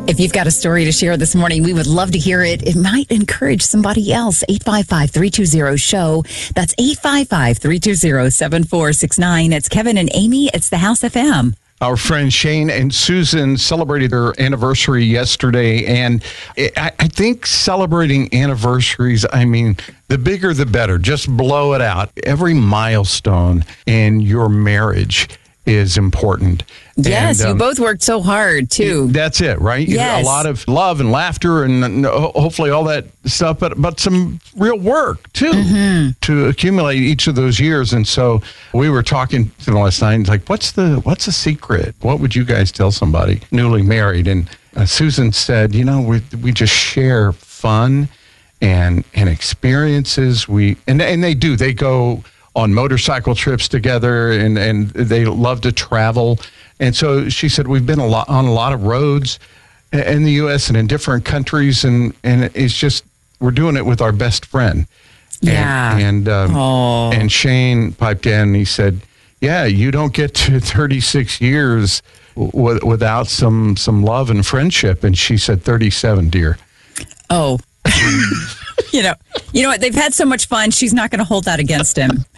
If you've got a story to share this morning, we would love to hear it. It might encourage somebody else. 855-320-SHOW. That's 855-320-7469. It's Kevin and Amy. It's the House FM. Our friends Shane and Susan celebrated their anniversary yesterday. And I think celebrating anniversaries, I mean, the bigger the better. Just blow it out. Every milestone in your marriage is important. Yes, you both worked so hard, too. That's it, right? Yes. A lot of love and laughter and hopefully all that stuff, but some real work, too, to accumulate each of those years. And so we were talking to them last night, like, what's the secret? What would you guys tell somebody newly married? And Susan said, we just share fun and experiences. And they do. They go on motorcycle trips together, and they love to travel. And so she said, we've been on a lot of roads in the U.S. and in different countries, and it's just, we're doing it with our best friend. Yeah. And Shane piped in, and he said, yeah, you don't get to 36 years without some love and friendship. And she said 37, dear. Oh. You know what? They've had so much fun. She's not going to hold that against him.